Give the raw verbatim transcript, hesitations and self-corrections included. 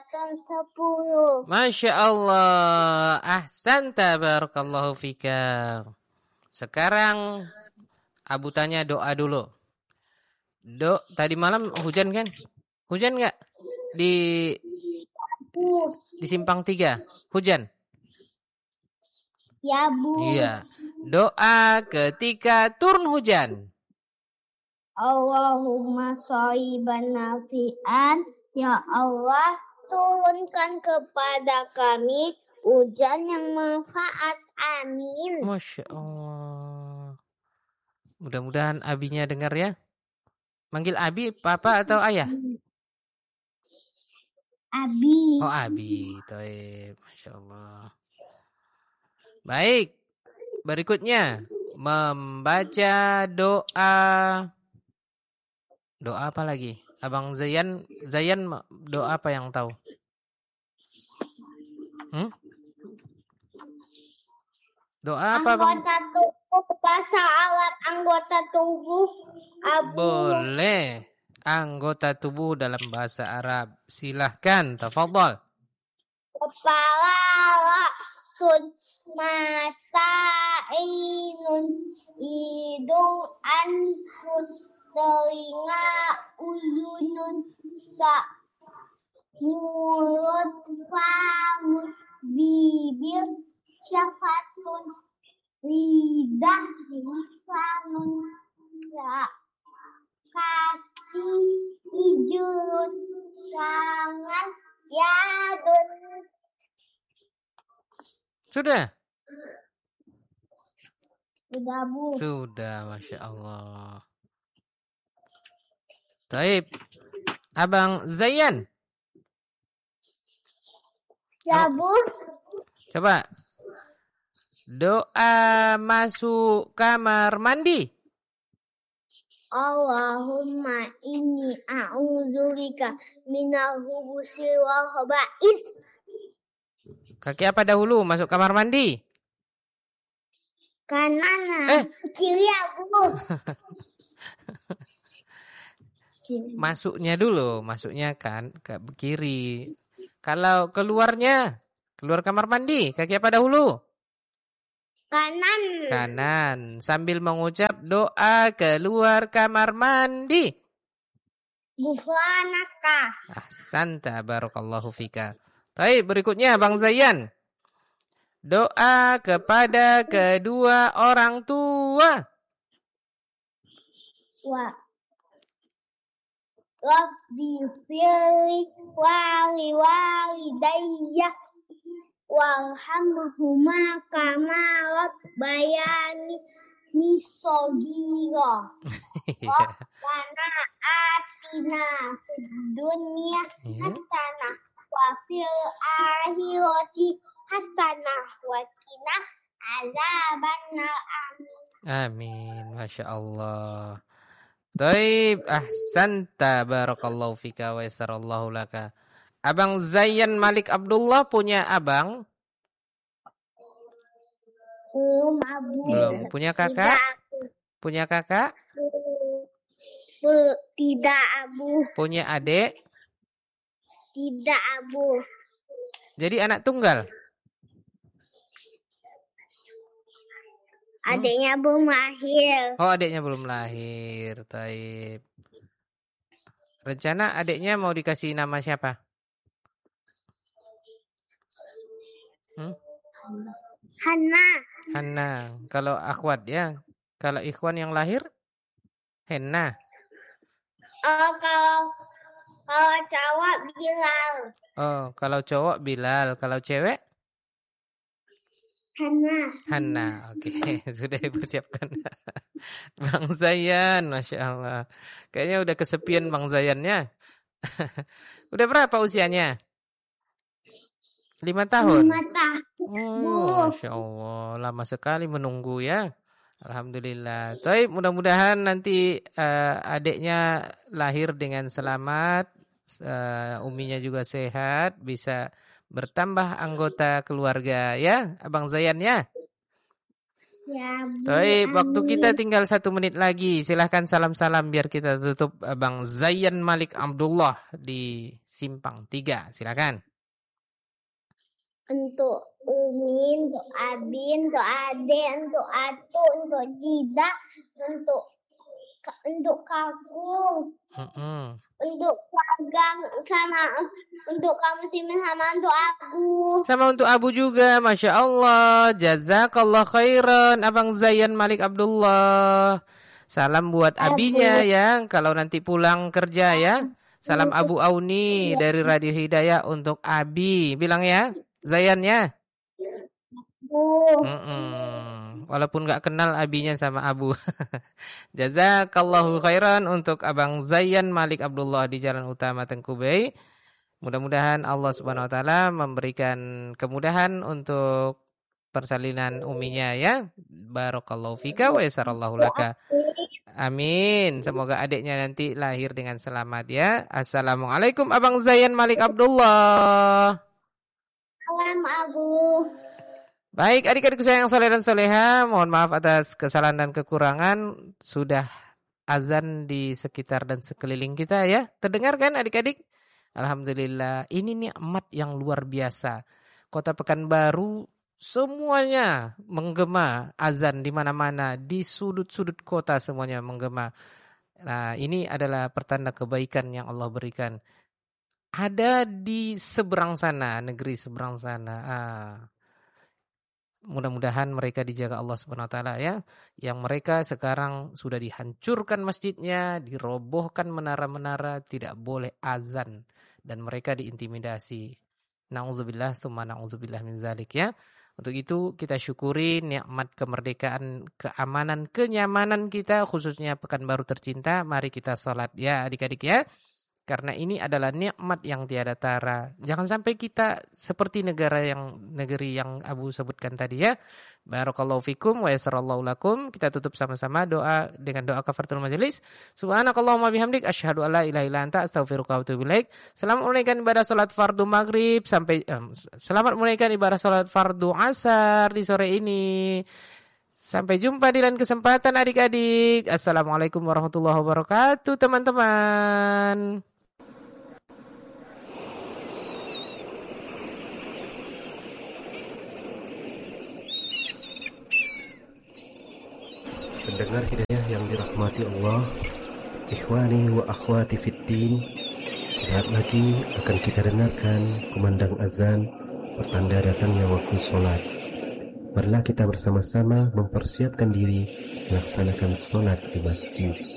angkatan sepuluh. Masya Allah. Ahsanta barakallahu fika. Sekarang Abu tanya doa dulu. Do, tadi malam hujan kan? Hujan nggak? Di di simpang tiga. Hujan? Ya, Bu. Iya. Doa ketika turun hujan. Allahumma shayban nafi'an. Ya Allah, turunkan kepada kami hujan yang manfaat. Amin. Masya Allah. Mudah-mudahan abinya dengar ya. Manggil abi, papa atau ayah? Abi. Oh, abi. Taib. Masya Allah. Baik. Berikutnya. Membaca doa. Doa apa lagi? Abang Zayan, Zayan doa apa yang tahu? Hmm? Doa apa, Bang? Anggota tubuh, bahasa Arab anggota tubuh. Abu. Boleh. Anggota tubuh dalam bahasa Arab. Silahkan, tafadhol. Kepala, rasun, mata, inun, hidung, anfus, telinga, ulunun, tak, mulut, famut, bibir, syafatun, lidah, lisanun, ya, kaki, ijun, tangan, yadun. Sudah? Sudah, Bu. Sudah, Masya Allah. Taib. Abang Zayan. Ya, Oh, Bu. coba. Doa masuk kamar mandi. Allahumma inni a'udzubika minal khubuthi wal khaba'is. Kaki apa dahulu masuk kamar mandi? Kanan. Eh. Kiri, ya, Bu. Masuknya dulu, masuknya kan ke kiri. Kalau keluarnya, keluar kamar mandi, kaki apa dahulu? Kanan. Kanan, sambil mengucap doa keluar kamar mandi. Gufranaka. Ahsanta barakallahu fika. Baik, berikutnya Bang Zayan. Doa kepada kedua orang tua. Wa Rabbi firli wali walidayya warhamhuma kama rabbayani misogira. Rabbana atina fid dunya hasanah wa fil akhirati hasanah wa qina azabannar. Amin. Amin. Masya Allah. Taib, ahsanta barakallahu fika wa yassarallahu laka. Abang Zayan Malik Abdullah punya abang? Belum, Abu. Belum. Punya kakak? Tidak. Punya kakak? Be- Tidak, Abu. Punya adik? Tidak, Abu. Jadi anak tunggal? Adiknya belum lahir. Oh, adiknya belum lahir. Taib. Rencana adiknya mau dikasih nama siapa? Hmm? Hana. Hana. Kalau akhwat ya. Kalau ikhwan yang lahir? Henna. Oh, kalau kalau cowok Bilal. Oh, kalau cowok Bilal. Kalau cewek? Hana. Hana. Oke, okay. Sudah dipersiapkan. Bang Zayan, Masya Allah. Kayaknya udah kesepian Bang Zayannya. Udah berapa usianya? Lima tahun? Lima tahun. Oh, Masya Allah. Lama sekali menunggu ya. Alhamdulillah. Baik, mudah-mudahan nanti uh, adiknya lahir dengan selamat. Uh, uminya juga sehat. Bisa bertambah anggota keluarga ya, Abang Zayan ya. Ya, Bu. Baik, waktu kita Amin. tinggal satu menit lagi. Silahkan salam-salam biar kita tutup. Bang Zayan Malik Abdullah di Simpang tiga. Silakan. Untuk Umi, untuk Abi, untuk Ade, untuk Atu, untuk Jida, untuk untuk Kakung, Mm-mm. untuk Kagang, sama untuk kamu Simin, sama untuk aku. Sama untuk Abu juga, Masya Allah. Jazakallah khairan, Abang Zayan Malik Abdullah. Salam buat Abu. abinya ya, kalau nanti pulang kerja ya. Salam Abu Auni dari Radio Hidayah untuk Abi. Bilang ya, Zayan ya. Bu. Mm-mm. Walaupun gak kenal abinya sama Abu. Jazakallahu khairan untuk Abang Zayan Malik Abdullah di Jalan Utama Tengkubei. Mudah-mudahan Allah Subhanahu wa taala memberikan kemudahan untuk persalinan uminya ya. Barakallahu fika wa yasarallahu laka. Amin. Semoga adiknya nanti lahir dengan selamat ya. Assalamualaikum Abang Zayan Malik Abdullah. Salam Abu. Baik, adik-adikku sayang soleh dan soleha, mohon maaf atas kesalahan dan kekurangan. Sudah azan di sekitar dan sekeliling kita ya. Terdengar kan adik-adik? Alhamdulillah, ini nikmat yang luar biasa. Kota Pekanbaru semuanya menggema azan di mana-mana, di sudut-sudut kota semuanya menggema. Nah, ini adalah pertanda kebaikan yang Allah berikan. Ada di seberang sana, negeri seberang sana. Ah. Mudah-mudahan mereka dijaga Allah Subhanahu wa taala ya. Yang mereka sekarang sudah dihancurkan masjidnya, dirobohkan menara-menara, tidak boleh azan dan mereka diintimidasi. Nauzubillah tsumma nauzubillah min zalik ya. Untuk itu kita syukuri nikmat kemerdekaan, keamanan, kenyamanan kita khususnya Pekanbaru tercinta. Mari kita salat ya adik-adik ya. Karena ini adalah nikmat yang tiada tara. Jangan sampai kita seperti negara yang negeri yang Abu sebutkan tadi ya. Barakallahu fikum wa yasarallahu lakum. Kita tutup sama-sama doa dengan doa kafaratul majelis. Subhanakallahumma bihamdik asyhadu alla ilaha illa anta astaghfiruka wa atubu ilaik. Selamat menunaikan ibadah salat fardu maghrib sampai um, selamat menunaikan ibadah salat fardu asar di sore ini. Sampai jumpa di lain kesempatan adik-adik. Assalamualaikum warahmatullahi wabarakatuh teman-teman. Pendengar hidayah yang dirahmati Allah, ikhwani wa akhwati fiddin, sesaat lagi akan kita dengarkan kumandang azan, pertanda datangnya waktu sholat. Marilah kita bersama-sama mempersiapkan diri melaksanakan sholat di masjid.